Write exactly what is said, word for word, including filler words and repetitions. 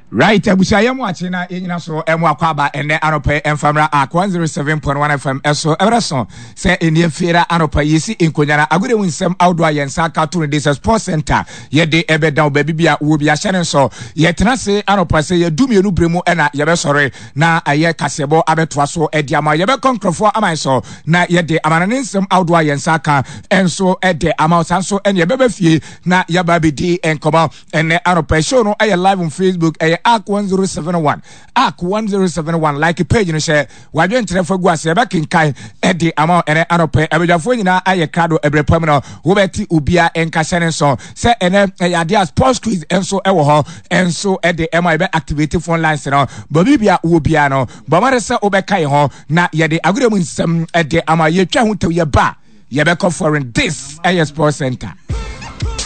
Right, abusia yemu achina yenyina so emu akwaba ene anope emfamra ak one oh seven point one F M eso everson se enie fera anopa yesi inkonyana agure winsem outdoor yensa ka to this sports center ye de ebe down baby bia wo bia hyene so ye tena se anopa se ye dumienu bremu ena ye be sore na aye kasebo abetoa so edi ama ye be konkrofo ama so na ye de amanane nsem outdoor yensa ka enso ede ama sanso ene ye be fie na ye ba be di enkoba ene anopa show no aye live on Facebook aye Ak one oh seven one Ak one oh seven one like page no share wadwe ntrefo gu ase be kinkai edi ama ene anope abedwafo nyina aye krado ebrepam no wo beti ubia enkahye so se ene yade sports quiz enso ewo ho enso ede ema be activate phone lines no bobibia wo bia no bomare se obekai ho na yede aguremu nsem ede ama ye twa ho taw ye ba ye be call for this aye sports center.